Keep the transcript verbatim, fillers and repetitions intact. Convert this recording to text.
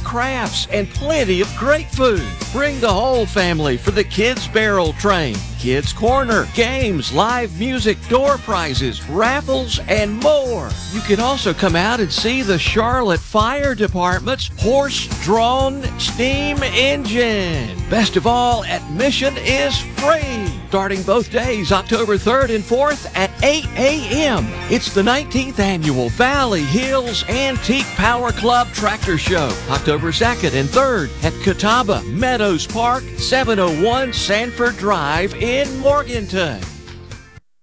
crafts, and plenty of great food. Bring the whole family for the Kids Barrel Train, Kids Corner, games, live music, door prizes, raffles, and more. You can also come out and see the Charlotte Fire Department's horse-drawn steam engine. Best of all, admission is free. Starting both days, October third and fourth at eight a.m. It's the nineteenth Annual Valley Hills Antique Power Club Tractor Show, October second and third at Catawba Meadows Park, seven oh one Sanford Drive in Morganton.